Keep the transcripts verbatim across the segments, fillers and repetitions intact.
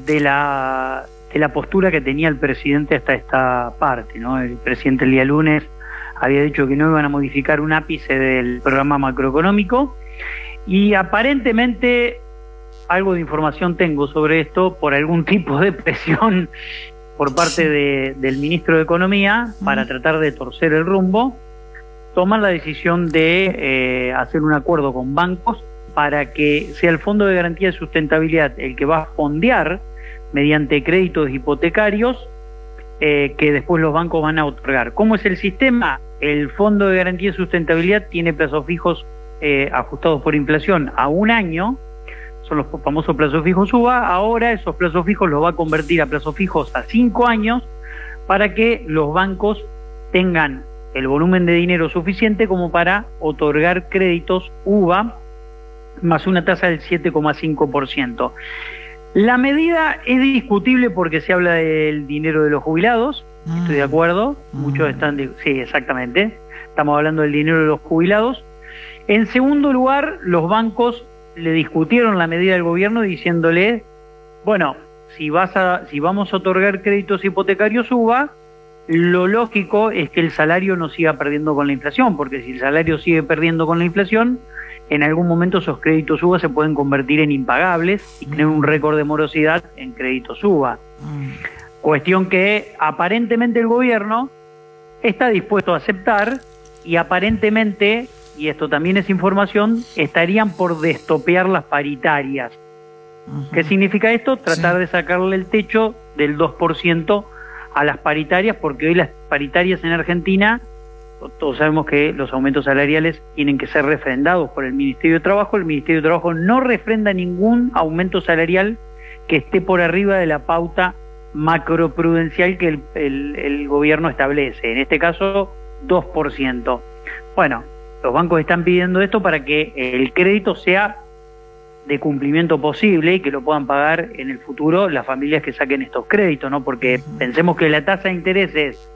de la, de la postura que tenía el presidente hasta esta parte, ¿no? El presidente el día lunes había dicho que no iban a modificar un ápice del programa macroeconómico y aparentemente algo de información tengo sobre esto por algún tipo de presión por parte de, del ministro de Economía para tratar de torcer el rumbo. Toman la decisión de eh, hacer un acuerdo con bancos para que sea el Fondo de Garantía de Sustentabilidad el que va a fondear mediante créditos hipotecarios eh, que después los bancos van a otorgar. ¿Cómo es el sistema? El Fondo de Garantía de Sustentabilidad tiene plazos fijos eh, ajustados por inflación a un año, son los famosos plazos fijos U V A. Ahora esos plazos fijos los va a convertir a plazos fijos a cinco años para que los bancos tengan el volumen de dinero suficiente como para otorgar créditos U V A más una tasa del siete coma cinco por ciento. La medida es discutible porque se habla del dinero de los jubilados, mm. estoy de acuerdo, mm. muchos están... De, sí, exactamente, estamos hablando del dinero de los jubilados. En segundo lugar, los bancos le discutieron la medida del gobierno diciéndole, bueno, si, vas a, si vamos a otorgar créditos hipotecarios U V A, lo lógico es que el salario no siga perdiendo con la inflación, porque si el salario sigue perdiendo con la inflación, en algún momento esos créditos U V A se pueden convertir en impagables y tener un récord de morosidad en créditos U V A. Mm. Cuestión que aparentemente el gobierno está dispuesto a aceptar y aparentemente, y esto también es información, estarían por destopear las paritarias. Uh-huh. ¿Qué significa esto? Tratar sí. de sacarle el techo del dos por ciento a las paritarias, porque hoy las paritarias en Argentina, todos sabemos que los aumentos salariales tienen que ser refrendados por el Ministerio de Trabajo. El Ministerio de Trabajo no refrenda ningún aumento salarial que esté por arriba de la pauta macroprudencial que el, el, el gobierno establece, en este caso dos por ciento. Bueno, los bancos están pidiendo esto para que el crédito sea de cumplimiento posible y que lo puedan pagar en el futuro las familias que saquen estos créditos, ¿no? Porque pensemos que la tasa de interés es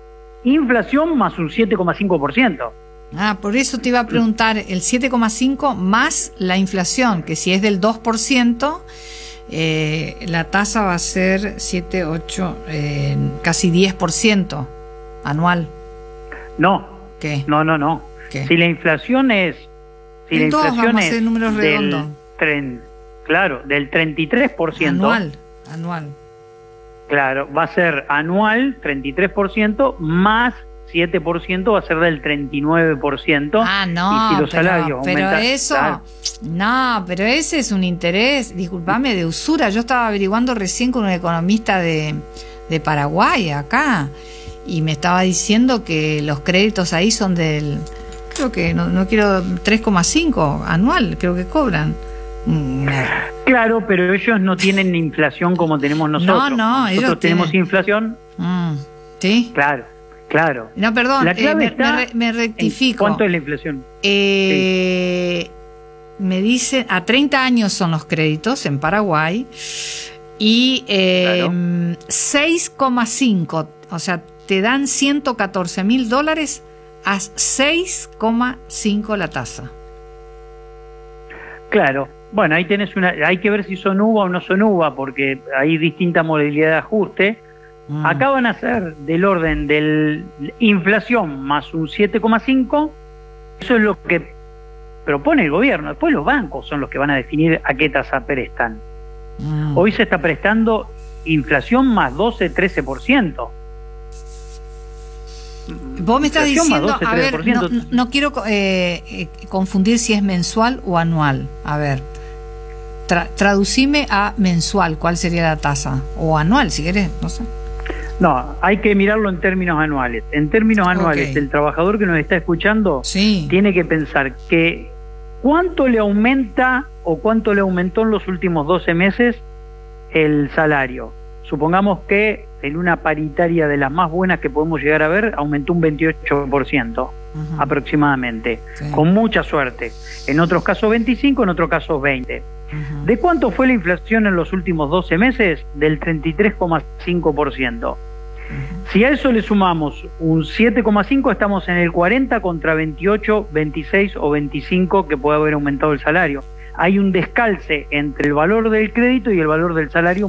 inflación más un siete coma cinco por ciento. Ah, por eso te iba a preguntar, el siete coma cinco más la inflación, que si es del dos por ciento, eh, la tasa va a ser siete, ocho, eh, casi diez por ciento anual. No. ¿Qué? No, no, no. ¿Qué? Si la inflación es... Si la Entonces, inflación vamos a hacer es números redondos. Tren, claro, del treinta y tres por ciento. Anual, anual. Claro, va a ser anual treinta y tres por ciento más siete por ciento va a ser del treinta y nueve por ciento. Ah, no, y si los pero, salarios pero aumentan, eso, claro. no, pero ese es un interés, discúlpame, de usura. Yo estaba averiguando recién con un economista de, de Paraguay acá y me estaba diciendo que los créditos ahí son del, creo que, no, no quiero, tres coma cinco anual, creo que cobran. Claro, pero ellos no tienen inflación como tenemos nosotros. No, no, nosotros ellos tenemos tienen... inflación. Mm, ¿sí? Claro, claro. No, perdón, la clave eh, me, está me, me rectifico. ¿Cuánto es la inflación? Eh, sí. Me dice, a treinta años son los créditos en Paraguay y eh, claro. seis coma cinco, o sea, te dan ciento catorce mil dólares a seis coma cinco la tasa. Claro. Bueno, ahí tenés una, hay que ver si son U V A o no son U V A, porque hay distinta modalidad de ajuste. Mm. Acá van a ser del orden de inflación más un siete coma cinco, eso es lo que propone el gobierno. Después los bancos son los que van a definir a qué tasa prestan. Mm. Hoy se está prestando inflación más doce, trece por ciento. Vos me estás diciendo, doce, a ver, no, no quiero eh, eh, confundir si es mensual o anual. A ver, tra traducime a mensual, ¿cuál sería la tasa? O anual, si querés, no sé. No, hay que mirarlo en términos anuales. En términos anuales, okay. El trabajador que nos está escuchando sí. tiene que pensar que cuánto le aumenta o cuánto le aumentó en los últimos doce meses el salario. Supongamos que en una paritaria de las más buenas que podemos llegar a ver, aumentó un veintiocho por ciento uh-huh. aproximadamente, sí. con mucha suerte. En otros casos veinticinco, en otros casos veinte. Uh-huh. ¿De cuánto fue la inflación en los últimos doce meses? Del treinta y tres coma cinco por ciento. Uh-huh. Si a eso le sumamos un siete coma cinco, estamos en el cuarenta contra veintiocho, veintiséis o veinticinco que puede haber aumentado el salario. Hay un descalce entre el valor del crédito y el valor del salario